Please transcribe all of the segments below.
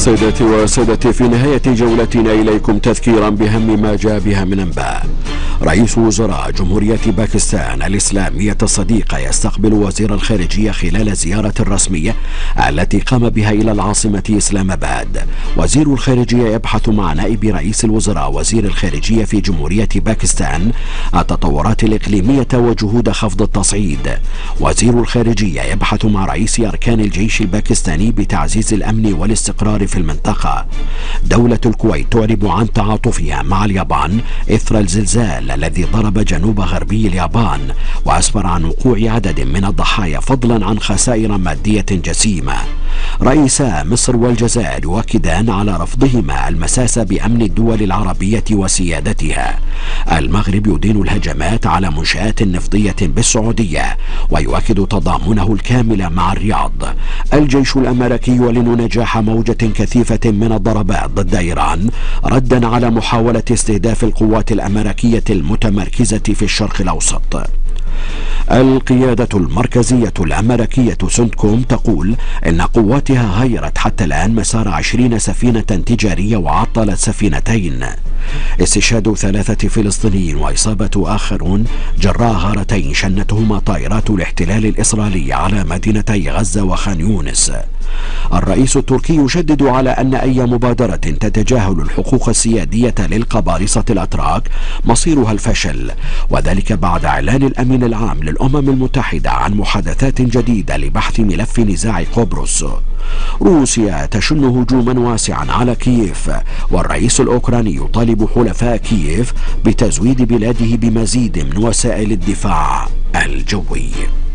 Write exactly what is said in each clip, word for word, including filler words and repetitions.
سيداتي وسادتي، في نهاية جولتنا إليكم تذكيرا بهم ما جاء بها من أنباء. رئيس وزراء جمهورية باكستان الإسلامية الصديقة يستقبل وزير الخارجية خلال زيارة رسمية التي قام بها إلى العاصمة إسلام آباد. وزير الخارجية يبحث مع نائب رئيس الوزراء وزير الخارجية في جمهورية باكستان التطورات الإقليمية وجهود خفض التصعيد. وزير الخارجية يبحث مع رئيس أركان الجيش الباكستاني بتعزيز الأمن والاستقرار في المنطقة. دولة الكويت تعرب عن تعاطفها مع اليابان إثر الزلزال الذي ضرب جنوب غربي اليابان وأسفر عن وقوع عدد من الضحايا فضلا عن خسائر مادية جسيمة. رئيسا مصر والجزائر يؤكدان على رفضهما المساس بأمن الدول العربية وسيادتها. المغرب يدين الهجمات على منشآت نفطية بالسعودية ويؤكد تضامنه الكامل مع الرياض. الجيش الأمريكي يعلن نجاح موجة كثيفة من الضربات ضد إيران ردا على محاولة استهداف القوات الأمريكية المتمركزة في الشرق الأوسط. القيادة المركزية الأمريكية سنتكوم تقول إن قواتها غيرت حتى الآن مسار عشرين سفينة تجارية وعطلت سفينتين. استشهاد ثلاثة فلسطينيين وإصابة آخرون جراء غارتين شنتهما طائرات الاحتلال الإسرائيلي على مدينتي غزة وخان يونس. الرئيس التركي يشدد على أن أي مبادرة تتجاهل الحقوق السيادية للقبارصة الأتراك مصيرها الفشل، وذلك بعد إعلان الأمين العام للأمم المتحدة عن محادثات جديدة لبحث ملف نزاع قبرص. روسيا تشن هجوما واسعا على كييف، والرئيس الأوكراني يطالب حلفاء كييف بتزويد بلاده بمزيد من وسائل الدفاع الجوي.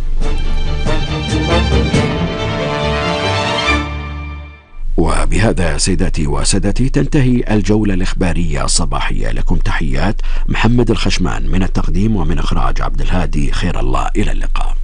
وبهذا سيداتي وسادتي تنتهي الجولة الإخبارية الصباحية. لكم تحيات محمد الخشمان من التقديم ومن إخراج عبد الهادي خير الله. إلى اللقاء.